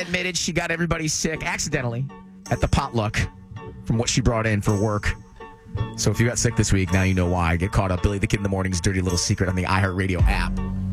admitted she got everybody sick accidentally at the potluck from what she brought in for work. So if you got sick this week, now you know why. Get caught up. Billy the Kid in the Morning's dirty little secret on the iHeartRadio app.